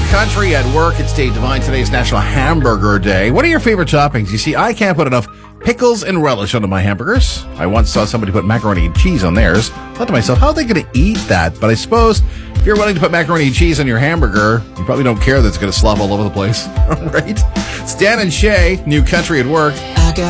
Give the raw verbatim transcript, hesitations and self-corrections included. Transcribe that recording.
Country at Work. It's Dave Devine. Today's National Hamburger Day. What are your favorite toppings? You see, I can't put enough pickles and relish onto my hamburgers. I once saw somebody put macaroni and cheese on theirs. I thought to myself, how are they going to eat that? But I suppose if you're willing to put macaroni and cheese on your hamburger, you probably don't care that it's going to slop all over the place. Right? It's Dan and Shay, New Country at Work.